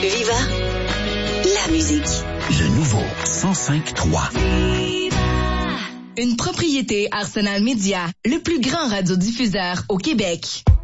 Viva, la musique. Le nouveau 105.3. Une propriété Arsenal Média, le plus grand radiodiffuseur au Québec.